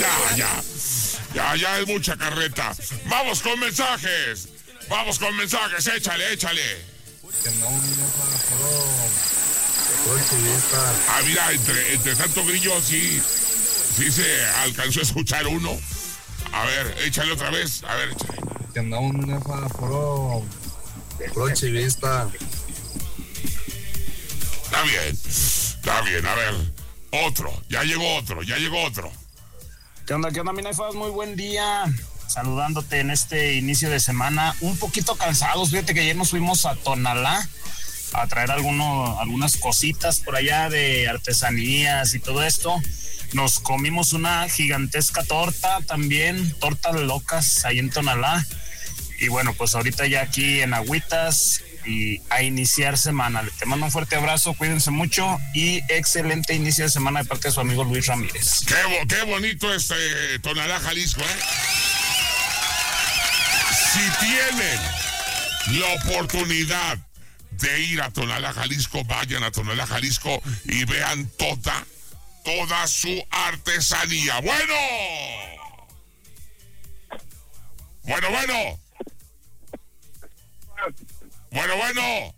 Ya es mucha carreta. Vamos con mensajes, échale. Ah, mira, entre tanto grillo sí se alcanzó a escuchar uno. A ver, échale otra vez, échale. Que andamos en puro chivista. Está bien, a ver. Ya llegó otro. ¿Qué onda, mi Naifas? Muy buen día. Saludándote en este inicio de semana. Un poquito cansados. Fíjate que ayer nos fuimos a Tonalá a traer algunas cositas por allá de artesanías y todo esto. Nos comimos una gigantesca torta también, tortas locas ahí en Tonalá. Y bueno, pues ahorita ya aquí en Agüitas y a iniciar semana. Te mando un fuerte abrazo, cuídense mucho y excelente inicio de semana de parte de su amigo Luis Ramírez. Qué bonito es Tonalá, Jalisco, ¿eh? Si tienen la oportunidad de ir a Tonalá, Jalisco, vayan a Tonalá, Jalisco y vean toda su artesanía. Bueno. Bueno.